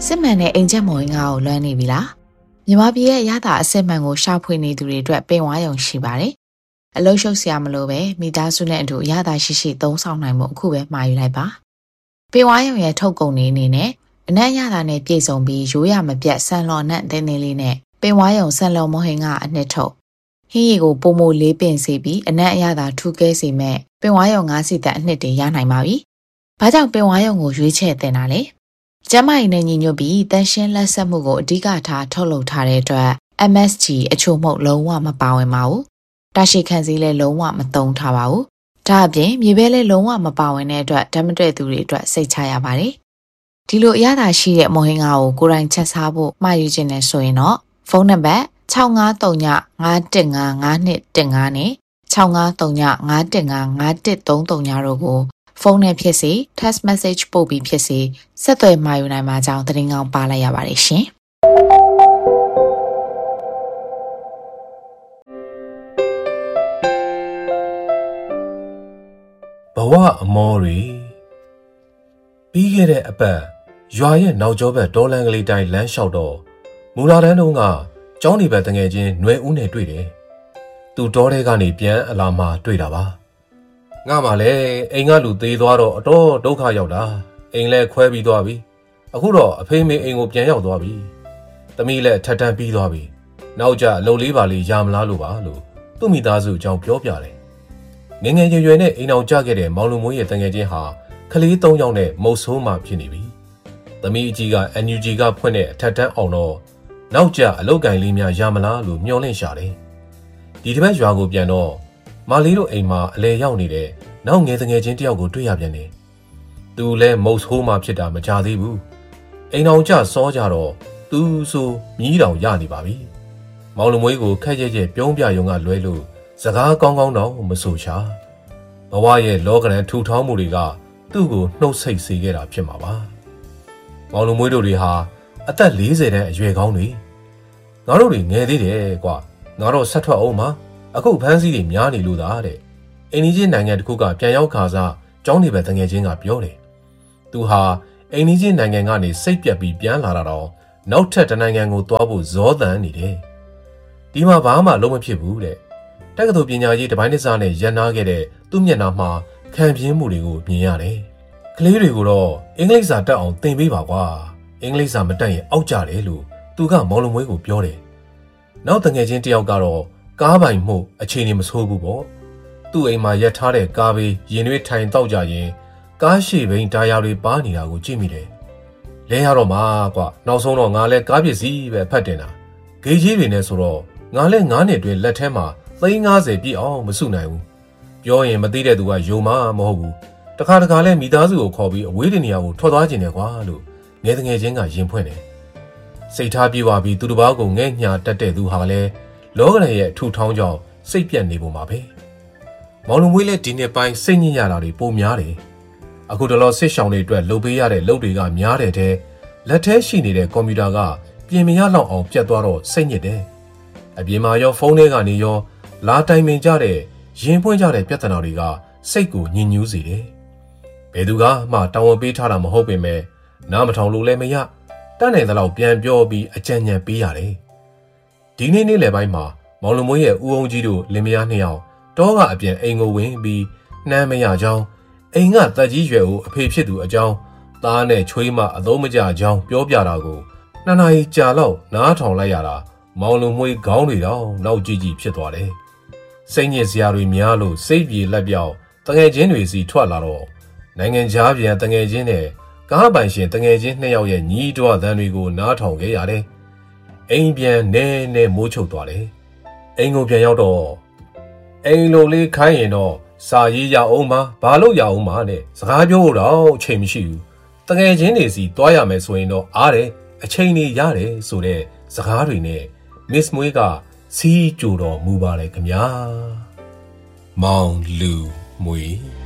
စစ်မှန်တဲ့အင်ဂျင်မွေငါကိုလွှမ်းနေပြီလားမြန်မာပြည်ရဲ့ရတာအစစ်မှန်ကိုရှာဖွေနေသူတွေအတွက်ပင်ဝါရုံရှိပါတယ်အလုံးရှုပ်စရာမလိုပဲမိသားစုနဲ့အတူရတာရှိသုံးဆောင်နိုင်မှုအခုပဲမှာယူလိုက်ပါပင်ဝါရုံရဲ့ထုတ်ကုန်နေအနေနဲ့အနက်ရတာနဲ့ပြည့်စုံပြီးရိုးရမပြတ်ဆန်လော်နဲ့တင်းတင်းလေးနဲ့ပင်ဝါရုံဆန်လော်မဟင်ကအနှစ်ထုတ်ဟင်းရီကိုပုံမိုလေးပင်စေပြီးအနက်အရသာထူးကဲစေမဲ့ပင်ဝါရုံ၅စီတက်အနှစ်တွေရနိုင်ပါပြီဘာကြောင့်ပင်ဝါရုံကိုရွေးချယ်တင်တာလဲကျမကြီးနဲ့ညီညွတ်ပြီးတန်ရှင်းလက်ဆက်မှုကိုအဓိကထားထုတ်လုပ်ထားတဲ့အတွက် MSG အချို့မှုလုံးဝမပါဝင်ပါဘူး။တာရှိခံစည်းလည်းလုံးဝမသုံးထားပါဘူး။ဒါအပြင်မြေပဲလည်းလုံးဝမပါဝင်တဲ့အတွက်ဓာတ်မတွေ့သူတွေအတွက်စိတ်ချရပါတယ်။ဒီလိုအရသာရှိတဲ့မုံဟင်းကားကိုကိုယ်တိုင်ချက်စားဖို့မှာယူခြင်းနဲ့ဆိုရင်တော့ဖုန်းနံပါတ်6539515515နဲ့6539515533တို့ကိုဖုန်းနဲ့ဖြစ်စေ text message ပို့ပြီးဖြစ်စေဆက်သွယ်မှာယူနိုင်မှာကြောင်းသတင်းကောင်းပါလိုက်ရပါတယ်ရှင်ဘဝအမောတွေပြီးခဲ့တဲ့အပတ်ရွာရဲ့နောက်ကျောဘက်ဒေါ်လန်ကလေးတိုင်းလမ်းလျှောက်တော့မူလာတန်းတုန်းကကျောင်းနေဘက်တငယ်ချင်းຫນွယ်ဦးနဲ့တွေ့တယ်။သူတောထဲကနေပြန်အလာမှတွေ့တာပါ။ငါမှလည်းအိမ်ကလူသေးသွားတော့အတော်ဒုက္ခရောက်တာ။အိမ်လည်းခွဲပြီးသွားပြီ။အခုတော့အဖေမေအိမ်ကိုပြန်ရောက်သွားပြီ။သမီးလည်းထပ်တန်းပြီးသွားပြီ။နောက်ကျအလုပ်လေးပါလေးရမလားလို့ပါလို့သူ့မိသားစုအကြောင်းပြောပြတယ်။ငယ်ငယ်ရွယ်ရွယ်နဲ့အိမ်အောင်ကြခဲ့တဲ့မောင်လူမိုးရဲ့တငယ်ချင်းဟာကလေး၃ယောက်နဲ့မုတ်ဆိုးမှဖြစ်နေပြီ။သမီးအကြီးက NUG ကဖွင့်တဲ့အထက်တန်းအောင်တော့နောက်ကျအလုတ်ကင်လေးများရမလားလို့မျှော်လင့်ရှာတယ်။ဒီတစ်ပတ်ရွာကိုပြန်တော့မလေးတို့အိမ်မှာအလဲရောက်နေတဲ့နောက်ငယ်တငယ်ချင်းတယောက်ကိုတွေ့ရပြန်တယ်။သူလည်းမုတ်ဆိုးမှဖြစ်တာမကြသေးဘူး။အိမ်အောင်ကျစောကြတော့သူဆိုမြည်တောင်ရနေပါပြီ။မောင်လူမွေးကိုခက်ရဲရဲပြုံးပြယုံကလွဲလို့စကားကောင်းကောင်းတော့မဆိုချ။ဘဝရဲ့လောကရန်ထူထောင်မှုတွေကသူ့ကိုနှုတ်ဆက်စေခဲ့တာဖြစ်မှာပါ။မောင်လူမွေးတို့တွေဟာအသက်40တန်းအရွယ်ကောင်းတွေငါတို့တွေငယ်သေးတယ်ကွာငါတို့ဆက်ထွက်အောင်ပါအခုဖမ်းဆီးတွေများနေလို့သားတဲ့အိမ်နီးချင်းနိုင်ငံတစ်ခုကပြန်ရောက်ခါစားကျောင်းနေပဲတငယ်ချင်းကပြောတယ်သူဟာအိမ်နီးချင်းနိုင်ငံကနေစိတ်ပြက်ပြီးပြန်လာတာတော့နောက်ထပ်တနိုင်ငံကိုသွားဖို့ဇောသန်နေတယ်ဒီမှာဘာမှလုံးမဖြစ်ဘူးတဲ့တက္ကသိုလ်ပညာရေးတပိုင်းတစ်စားနဲ့ရန်နာခဲ့တဲ့သူ့မျက်နှာမှာခံပြင်းမှုတွေကိုမြင်ရတယ်ကလေးတွေကိုတော့အင်္ဂလိပ်စာတတ်အောင်သင်ပေးပါကွာအင်္ဂလိပ်စာမတတ်ရင်အောက်ကြတယ်လို့သူကမောင်လုံးမွေးကိုပြောတယ်။နောက်တငယ်ချင်းတယောက်ကတော့ကားပိုင်မှုအခြေအနေမဆိုးဘူးပေါ့။သူ့အိမ်မှာရက်ထားတဲ့ကားဘေးရင်တွေထိုင်တောက်ကြရင်ကားရှေ့ဘိန်းတာယာတွေပါနေတာကိုကြည့်မိတယ်။လဲရတော့မှာကွာနောက်ဆုံးတော့ငါလဲကားပစ္စည်းပဲဖတ်တင်တာ။ဂေးကြီးတွေနဲ့ဆိုတော့ငါလဲ9နှစ်တွင်လက်ထဲမှာ350ပြည့်အောင်မစုနိုင်ဘူး။ပြောရင်မသိတဲ့သူကယုံမှာမဟုတ်ဘူး။တခါတခါလဲမိသားစုကိုခေါ်ပြီးအဝေးတနေရာကိုထွက်သွားခြင်းတယ်ကွာလို့ငယ်တငယ်ချင်းကရင်ဖွင့်တယ်စိတ်ထားပြေပါပြီးသူတစ်ပါးကိုငဲ့ညာတက်တဲ့သူဟာလည်းလောကရန်ရဲ့ထူထောင်းကြောင့်စိတ်ပြတ်နေပုံပါပဲမောင်လူမွေးလည်းဒီနှစ်ပိုင်းစိတ်ညစ်ရတာတွေပိုများတယ်အခုတလောဆစ်ရှောင်းတွေအတွက်လုပ်ပေးရတဲ့လုပ်တွေကများတဲ့တဲ့လက်ထဲရှိနေတဲ့ကွန်ပျူတာကပြင်မရလောက်အောင်ပြတ်သွားတော့စိတ်ညစ်တယ်အပြင်မှာရောဖုန်းထဲကနေရောလာတိုင်ပင်ကြတဲ့ရင်ပွင့်ကြတဲ့ပြဿနာတွေကစိတ်ကိုညှဉ်းညူးစေတယ်ဘယ်သူကမှတာဝန်ပေးထားတာမဟုတ်ပေမဲ့နားမထောင်လို့လည်းမရတတ်နိုင်သလောက်ပြန်ပြောပြီးအကြံဉာဏ်ပေးရတယ်ဒီနေ့နေ့လယ်ပိုင်းမှာမောင်လူမွေးရဲ့ဦးအောင်ကြီးတို့လင်မယား2ယောက်တောကအပြင်အိမ်ကိုဝင်ပြီးနှမ်းမရကြောင်းအိမ်ကတက်ကြီးရွယ်ဦးအဖေဖြစ်သူအကြောင်းသားနဲ့ချွေးမအသုံးမကျကြောင်းပြောပြတာကို2နာရီကြာလောက်နားထောင်လိုက်ရတာမောင်လူမွေးခေါင်းတွေတော့နောက်ကြည့်ကြည့်ဖြစ်သွားတယ်စိတ်ညစ်စရာတွေများလို့စိတ်ပြေလက်ပြောက်တငယ်ချင်းတွေစီထွက်လာတော့နိုင်ငံခြားပြန်တငယ်ချင်းနဲ့ကားပိုင်ရှင်တငယ်ချင်း2ယောက်ရဲ့ညီးတွားသံတွေကိုနားထောင်ခဲ့ရတယ်အိမ်ပြန်နဲမိုးချုပ်သွားတယ်အိမ်ကိုပြန်ရောက်တော့အိမ်လိုလေးခိုင်းရင်တော့စာရေးရအောင်ပါဘာလို့ရအောင်ပါနဲ့စကားပြောတော့အချိန်မရှိဘူးတငယ်ချင်းတွေစီတွားရမယ်ဆိုရင်တော့အားတယ်အချိန်နေရတယ်ဆိုတဲ့စကားတွေနဲ့မစ်မွေးကစီးကြိုတော်မူပါလေခင်ဗျာမောင်လူမွေး